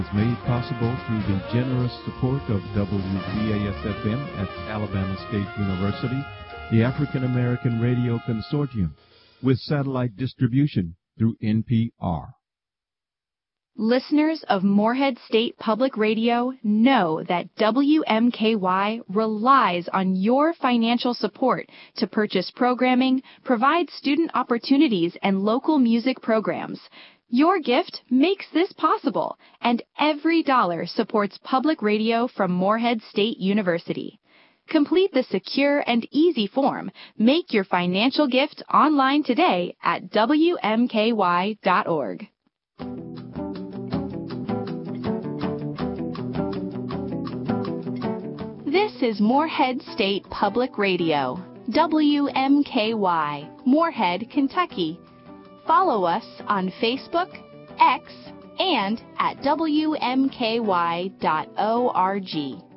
is made possible through the generous support of WBAS-FM at Alabama State University, the African American Radio Consortium, with satellite distribution through NPR. Listeners of Morehead State Public Radio know that WMKY relies on your financial support to purchase programming, provide student opportunities, and local music programs. Your gift makes this possible, and every dollar supports public radio from Morehead State University. Complete the secure and easy form. Make your financial gift online today at WMKY.org. This is Morehead State Public Radio, WMKY, Morehead, Kentucky. Follow us on Facebook, X, and at WMKY.org.